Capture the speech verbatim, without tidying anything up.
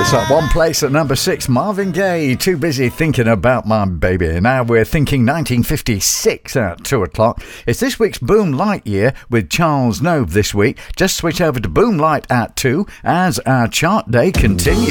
First up, one place at number six, Marvin Gaye, Too Busy Thinking About My Baby. Now we're thinking nineteen fifty-six at two o'clock. It's this week's Boom Light year with Charles Nove this week. Just switch over to Boom Light at two as our chart day continues.